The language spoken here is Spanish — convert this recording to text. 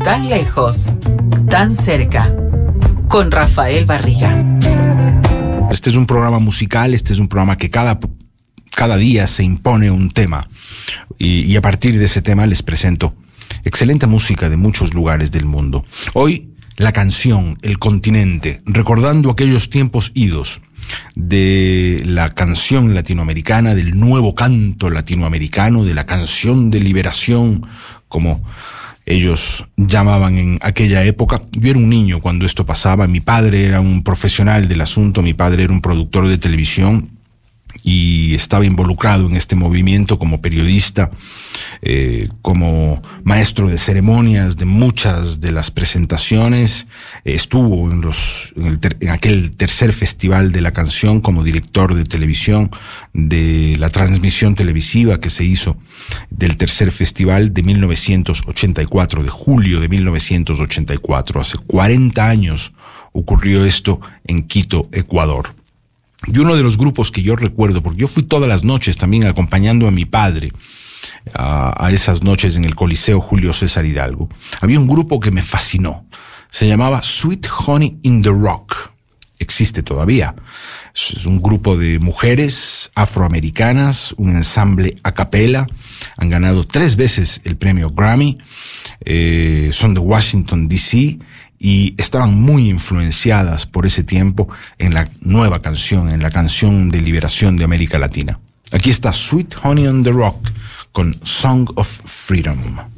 tan lejos, tan cerca, con Rafael Barriga. Este es un programa musical, este es un programa que cada día se impone un tema y a partir de ese tema les presento excelente música de muchos lugares del mundo. Hoy, la canción, el continente, recordando aquellos tiempos idos de la canción latinoamericana, del nuevo canto latinoamericano, de la canción de liberación, como ellos llamaban en aquella época. Yo era un niño cuando esto pasaba, mi padre era un profesional del asunto, mi padre era un productor de televisión y estaba involucrado en este movimiento como periodista, como maestro de ceremonias de muchas de las presentaciones. Estuvo en aquel tercer festival de la canción como director de televisión de la transmisión televisiva que se hizo del tercer festival de 1984, de julio de 1984. Hace 40 años ocurrió esto en Quito, Ecuador. Y uno de los grupos que yo recuerdo, porque yo fui todas las noches también acompañando a mi padre a esas noches en el Coliseo Julio César Hidalgo, había un grupo que me fascinó. Se llamaba Sweet Honey in the Rock. Existe todavía. Es un grupo de mujeres afroamericanas, un ensamble a capela. Han ganado 3 veces el premio Grammy. Son de Washington, D.C., y estaban muy influenciadas por ese tiempo en la nueva canción, en la canción de liberación de América Latina. Aquí está Sweet Honey on the Rock con Song of Freedom.